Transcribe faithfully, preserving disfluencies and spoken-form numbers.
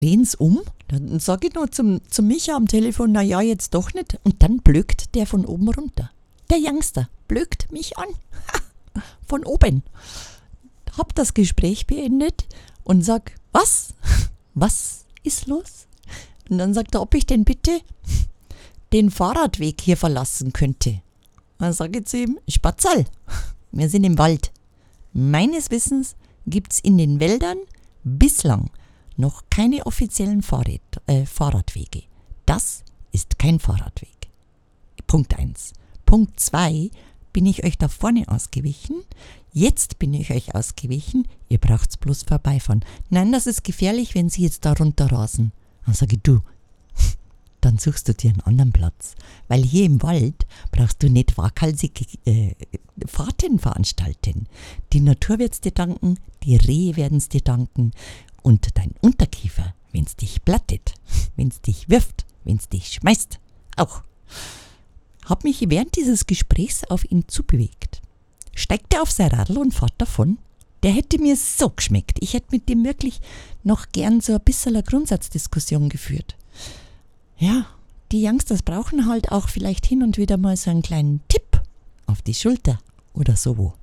drehen's um. Dann sage ich noch zum, zum Micha am Telefon, na ja, jetzt doch nicht. Und dann blökt der von oben runter. Der Youngster blökt mich an. Von oben. Hab das Gespräch beendet und sag, was? Was ist los? Und dann sagt er, ob ich denn bitte den Fahrradweg hier verlassen könnte. Dann sage ich zu ihm, Spatzerl, wir sind im Wald. Meines Wissens gibt's in den Wäldern bislang noch keine offiziellen Fahrrad, äh, Fahrradwege. Das ist kein Fahrradweg. Punkt eins. Punkt zwei, bin ich euch da vorne ausgewichen? Jetzt bin ich euch ausgewichen, ihr braucht's bloß vorbeifahren. Nein, das ist gefährlich, wenn sie jetzt da runterrasen. Dann sage ich, du, dann suchst du dir einen anderen Platz. Weil hier im Wald brauchst du nicht waghalsige äh, Fahrten veranstalten. Die Natur wird's dir danken, die Rehe werden's dir danken und dein Unterkiefer, wenn's dich plattet, wenn's dich wirft, wenn's dich schmeißt, auch. Hab mich während dieses Gesprächs auf ihn zubewegt. Steigt er auf sein Radl und fährt davon. Der hätte mir so geschmeckt. Ich hätte mit dem wirklich noch gern so ein bisschen eine Grundsatzdiskussion geführt. Ja, die Youngsters brauchen halt auch vielleicht hin und wieder mal so einen kleinen Tipp auf die Schulter oder so.